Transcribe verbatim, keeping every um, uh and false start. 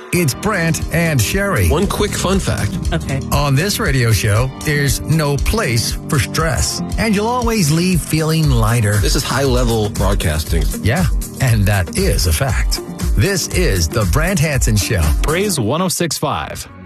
It's Brant and Sherry. One quick fun fact. Okay. On this radio show, there's no place for stress. And you'll always leave feeling lighter. This is high-level broadcasting. Yeah, and that is a fact. This is the Brant Hansen Show. Praise one oh six point five.